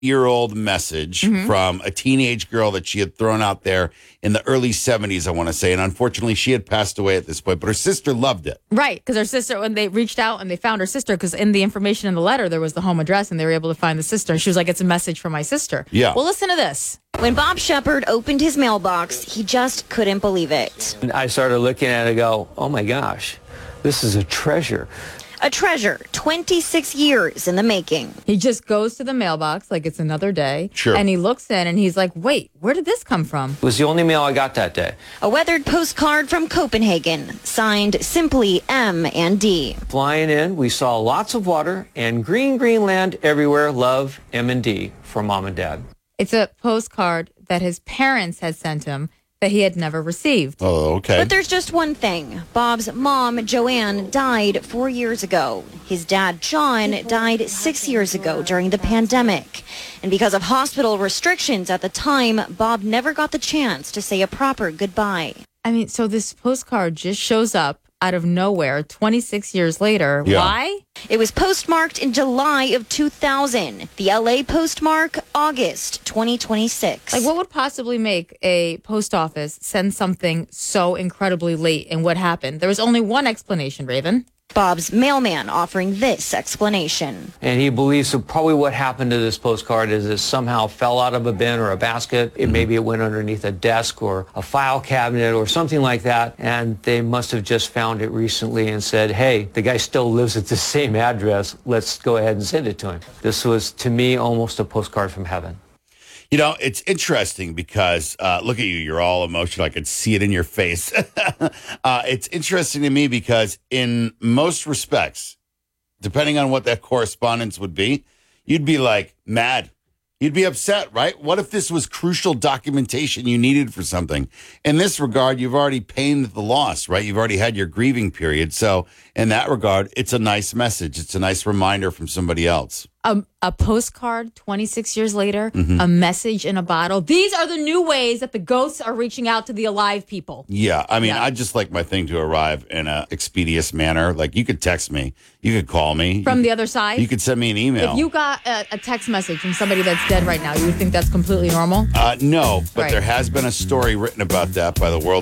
8-year-old message from a teenage girl that she had thrown out there in the early 70s, I want to say. And unfortunately, she had passed away at this point, but her sister loved it. Right, because her sister, when they reached out and they found her sister, because in the information in the letter, there was the home address, and they were able to find the sister. And she was like, it's a message from my sister. Yeah. Well, listen to this. When Bob Shepard opened his mailbox, he just couldn't believe it. And I started looking at it and go, oh my gosh, this is a treasure. A treasure, 26 years in the making. He just goes to the mailbox like it's another day. Sure. And he looks in and he's like, wait, where did this come from? It was the only mail I got that day. A weathered postcard from Copenhagen, signed simply M and D. Flying in, we saw lots of water and green land everywhere. Love, M&D, for Mom and Dad. It's a postcard that his parents had sent him that he had never received. Oh, okay. But there's just one thing. Bob's mom, Joanne, died 4 years ago. His dad, John, died 6 years ago during the pandemic. And because of hospital restrictions at the time, Bob never got the chance to say a proper goodbye. I mean, so this postcard just shows up out of nowhere 26 years later. Yeah. Why? It was postmarked in July of 2000. The LA postmark, August 2026. Like, what would possibly make a post office send something so incredibly late, and what happened? There was only one explanation, Raven. Bob's mailman offering this explanation. And he believes that probably what happened to this postcard is it somehow fell out of a bin or a basket. Maybe it went underneath a desk or a file cabinet or something like that. And they must have just found it recently and said, hey, the guy still lives at the same address. Let's go ahead and send it to him. This was, to me, almost a postcard from heaven. You know, it's interesting because, look at you, you're all emotional. I could see it in your face. It's interesting to me because in most respects, depending on what that correspondence would be, you'd be like mad. You'd be upset, right? What if this was crucial documentation you needed for something? In this regard, you've already paid the loss, right? You've already had your grieving period. So in that regard, it's a nice message. It's a nice reminder from somebody else. A postcard 26 years later, a message in a bottle. These are the new ways that the ghosts are reaching out to the alive people. Yeah, I mean, Yeah. I just like my thing to arrive in a expeditious manner. Like, you could text me. You could call me. From the other side? You could send me an email. If you got a text message from somebody that's dead right now, you would think that's completely normal? No, but Right. there has been a story written about that by the world